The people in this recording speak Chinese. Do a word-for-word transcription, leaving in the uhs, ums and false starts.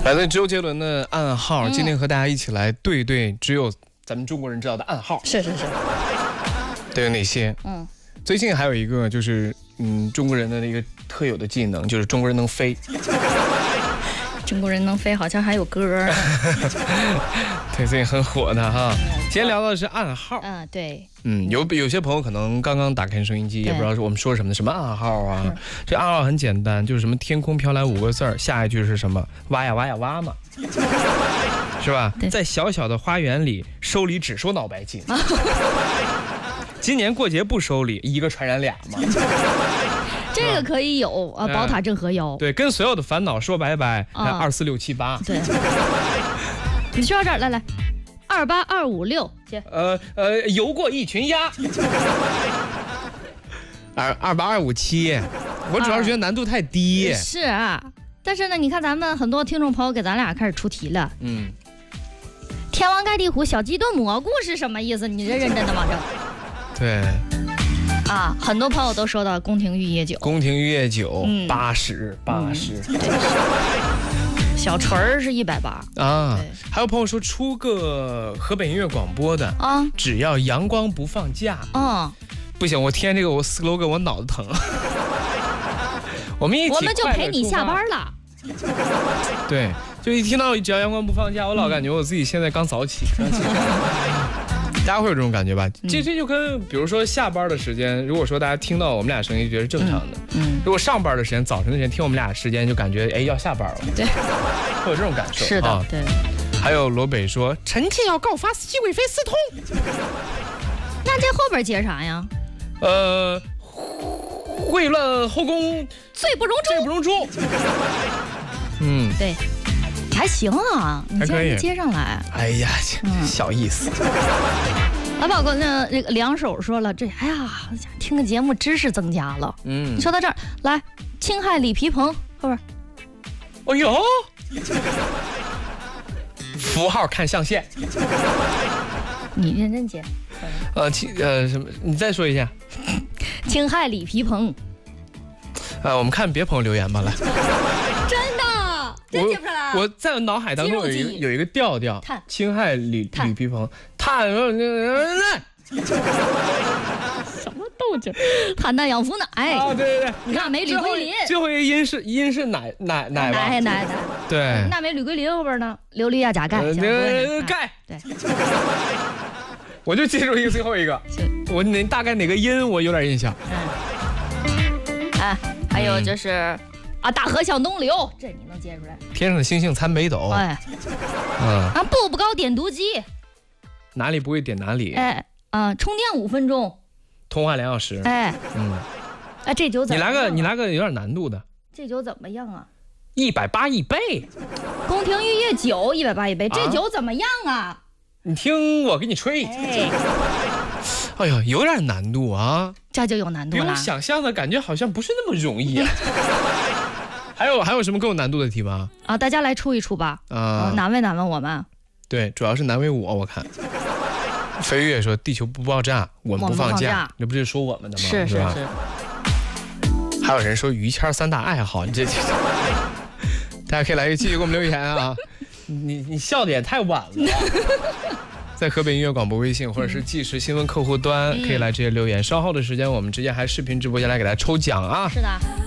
来自周杰伦的暗号，今天和大家一起来对对只有咱们中国人知道的暗号。 是是是， 都有哪些？嗯，最近还有一个就是嗯中国人的一个特有的技能，就是中国人能飞。 中国人能飞好像还有歌儿。 对，最近很火的哈。今天聊到的是暗号。 嗯，对。 嗯，有有些朋友可能刚刚打开收音机，也不知道我们说什么什么暗号啊。这暗号很简单，就是什么天空飘来五个字儿，下一句是什么？挖呀挖呀挖嘛，是吧？在小小的花园里收礼只收脑白金。今年过节不收礼，一个传染俩嘛。 这个可以有啊，宝塔镇河妖。 对，跟所有的烦恼说拜拜。二四六七八。 对。你说到这儿，来来。二八二五六，接。 呃呃，游过一群鸭。二二八二五七，我主要是觉得难度太低。 是啊，但是呢，你看咱们很多听众朋友给咱俩开始出题了。嗯。天王盖地虎，小鸡炖蘑菇是什么意思？你这认真的吗？这。 对。 啊，很多朋友都说到宫廷玉液酒。 宫廷玉液酒，八十八十。 小锤儿是一百八啊，还有朋友说出个河北音乐广播的啊，只要阳光不放假啊，不行，我听这个我 slogan 我脑子疼。我们一起， 我们就陪你下班了。 对，就一听到只要阳光不放假，我老感觉我自己现在刚早起。大家会有这种感觉吧？这这就跟比如说下班的时间，如果说大家听到我们俩声音觉得正常的，嗯，如果上班的时间，早晨的时间听我们俩时间就感觉哎要下班了， 对， 会有这种感受。 是的，啊、对。 还有罗北说臣妾要告发熹贵妃私通， 那这后边接啥呀？ 呃，秽乱后宫， 罪不容诛， 罪不容诛。嗯， 对。还行啊，你竟然没接上来。 哎呀，小意思。 老宝哥，那那个两手说了，这哎呀，听个节目知识增加了。嗯，说到这儿，来，青海李皮鹏后边。 哎呦，符号看象限。 你认真接。 呃，青呃什么？你再说一下。 青海李皮鹏。 呃，我们看别朋友留言吧，来。 真的。真接不上来。 我在我脑海当中有一个有一个调调，青海李李皮鹏，碳什么动静？碳氮氧氟氖。 啊，对对对，你看钠镁铝硅磷， 最后一个音是音是奶奶奶吧？ 奶奶奶。 对。 钠镁铝硅磷后边呢？硫氯亚钾钙。 钙。对。我就记住一个最后一个，我哪大概哪个音我有点印象。 嗯。哎，还有就是。啊，大河向东流，这你能接出来？ 天上的星星参北斗。哎， 嗯，啊，步步高点读机， 哪里不会点哪里。 哎，啊，充电五分钟， 通话两小时。 哎，嗯，哎，这酒怎么样？ 你来个，你来个有点难度的。 这酒怎么样啊？ 一百八一杯。 宫廷玉液酒一百八一杯，这酒怎么样啊？ 你听我给你吹。哎，哎呀，有点难度啊。 这就有难度了。 比我想象的感觉好像不是那么容易啊。还有还有什么更有难度的题吗？ 啊，大家来出一出吧。啊、呃，难为难为我们。对， 主要是难为我，我看。飞跃说地球不爆炸，我们不放假，这不是说我们的吗？ 是是是。 还有人说于谦三大爱好，你这，大家可以来继续给我们留言啊。你你笑的也太晚了。在河北音乐广播微信或者是即时新闻客户端、嗯、可以来直接留言。稍后的时间我们直接还视频直播间来给大家抽奖啊。 是的。